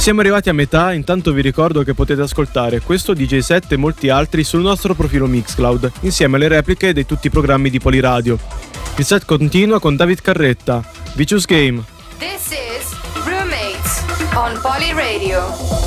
Siamo arrivati a metà, intanto vi ricordo che potete ascoltare questo DJ set e molti altri sul nostro profilo Mixcloud, insieme alle repliche di tutti i programmi di Poliradio. Il set continua con David Carretta, Vicious Game. This is Roommates on Poly Radio.